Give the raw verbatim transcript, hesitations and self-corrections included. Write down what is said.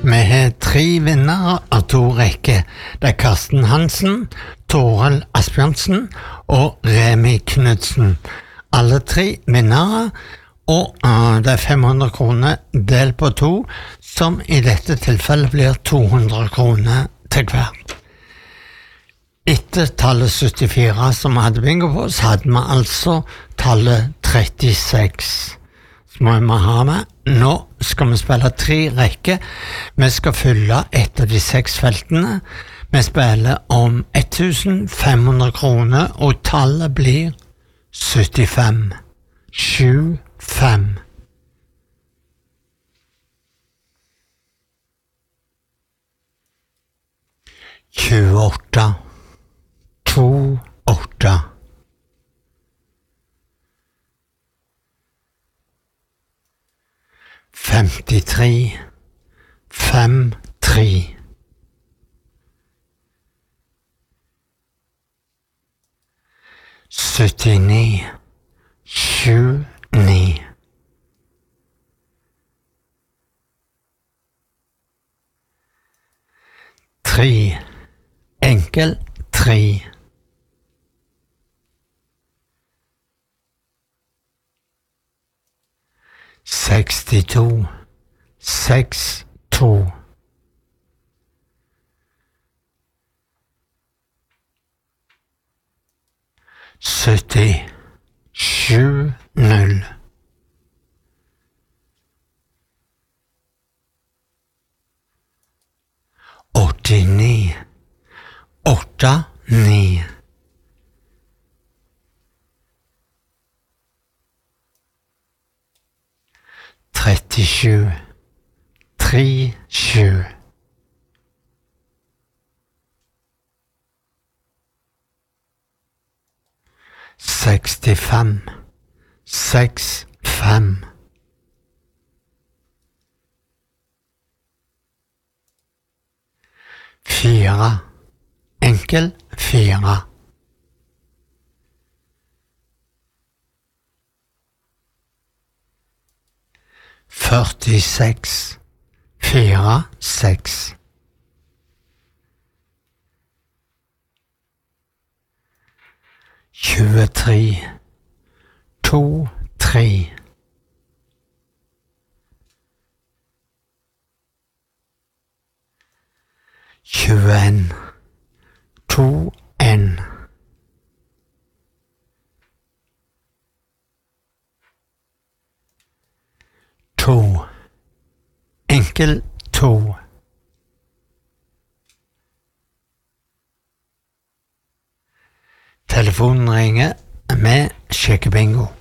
Vi har tre vinnere av to rekker. Det er Karsten Hansen, Torel Asbjørnsen og Remi Knudsen. Alle tre vinnere, og uh, det er fem hundre kroner del på to, som i dette tilfellet blir to hundre kroner til hver. Etter tallet syttifire som vi hadde bingo på, så hadde vi altså tallet trettiseks. Så må vi ha med. Nå skal vi spille tre rekker. Vi skal fylle et av de seks feltene. Vi spiller om fem hundre kroner, og tallet blir syttifem. sju fem. tjueåtte. to åtte. femtitre. fem tre. syttini. sju ni. tre. Enkel tre. sekstito. seks to. sytti. sju null. åttini. åtte ni. trettisju. tre sju. sekstifem. seks fem. fire. Enkel fire. førtiseks. fire seks. tjuetre. to tre. tjueen. to en. to. Enkel to. Telefonen ringer med sjekkebingo.